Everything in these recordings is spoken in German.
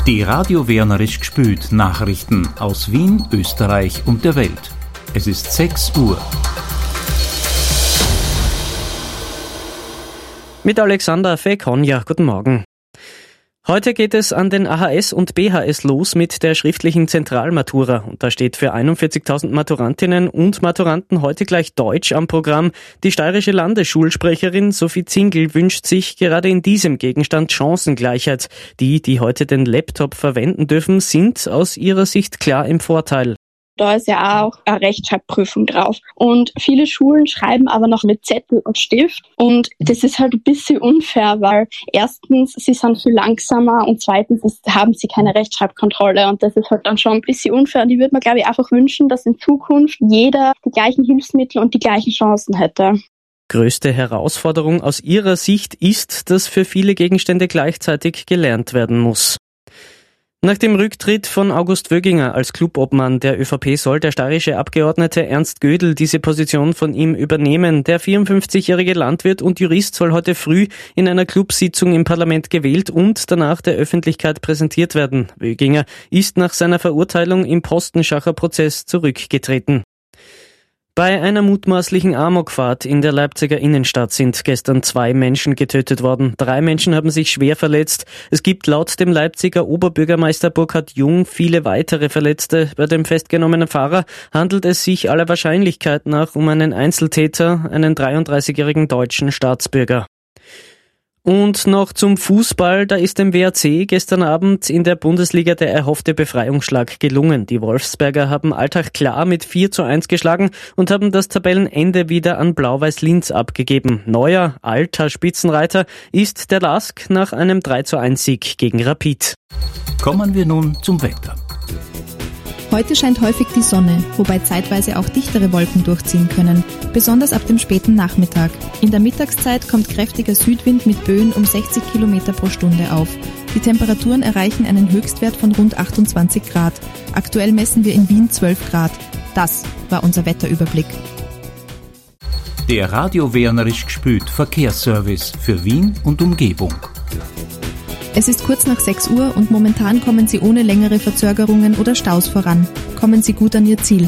Die Radio Wernerisch gspült Nachrichten aus Wien, Österreich und der Welt. Es ist 6 Uhr. Mit Alexander Fekonja, guten Morgen. Heute geht es an den AHS und BHS los mit der schriftlichen Zentralmatura. Und da steht für 41.000 Maturantinnen und Maturanten heute gleich Deutsch am Programm. Die steirische Landesschulsprecherin Sophie Zingel wünscht sich gerade in diesem Gegenstand Chancengleichheit. Die heute den Laptop verwenden dürfen, sind aus ihrer Sicht klar im Vorteil. Da ist ja auch eine Rechtschreibprüfung drauf. Und viele Schulen schreiben aber noch mit Zettel und Stift. Und das ist halt ein bisschen unfair, weil erstens, sie sind viel langsamer und zweitens haben sie keine Rechtschreibkontrolle. Und das ist halt dann schon ein bisschen unfair. Und ich würde mir, glaube ich, einfach wünschen, dass in Zukunft jeder die gleichen Hilfsmittel und die gleichen Chancen hätte. Größte Herausforderung aus ihrer Sicht ist, dass für viele Gegenstände gleichzeitig gelernt werden muss. Nach dem Rücktritt von August Wöginger als Clubobmann der ÖVP soll der steirische Abgeordnete Ernst Gödel diese Position von ihm übernehmen. Der 54-jährige Landwirt und Jurist soll heute früh in einer Clubsitzung im Parlament gewählt und danach der Öffentlichkeit präsentiert werden. Wöginger ist nach seiner Verurteilung im Postenschacher Prozess zurückgetreten. Bei einer mutmaßlichen Amokfahrt in der Leipziger Innenstadt sind gestern 2 Menschen getötet worden. 3 Menschen haben sich schwer verletzt. Es gibt laut dem Leipziger Oberbürgermeister Burkhard Jung viele weitere Verletzte. Bei dem festgenommenen Fahrer handelt es sich aller Wahrscheinlichkeit nach um einen Einzeltäter, einen 33-jährigen deutschen Staatsbürger. Und noch zum Fußball, da ist dem WAC gestern Abend in der Bundesliga der erhoffte Befreiungsschlag gelungen. Die Wolfsberger haben Altach klar mit 4:1 geschlagen und haben das Tabellenende wieder an Blau-Weiß Linz abgegeben. Neuer, alter Spitzenreiter ist der LASK nach einem 3:1 Sieg gegen Rapid. Kommen wir nun zum Wetter. Heute scheint häufig die Sonne, wobei zeitweise auch dichtere Wolken durchziehen können, besonders ab dem späten Nachmittag. In der Mittagszeit kommt kräftiger Südwind mit Böen um 60 km pro Stunde auf. Die Temperaturen erreichen einen Höchstwert von rund 28 Grad. Aktuell messen wir in Wien 12 Grad. Das war unser Wetterüberblick. Der Radio Wernerisch gspült Verkehrsservice für Wien und Umgebung. Es ist kurz nach 6 Uhr und momentan kommen Sie ohne längere Verzögerungen oder Staus voran. Kommen Sie gut an Ihr Ziel.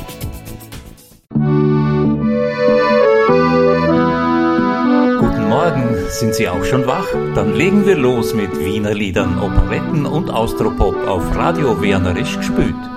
Guten Morgen, sind Sie auch schon wach? Dann legen wir los mit Wiener Liedern, Operetten und Austropop auf Radio Wernerisch gspült.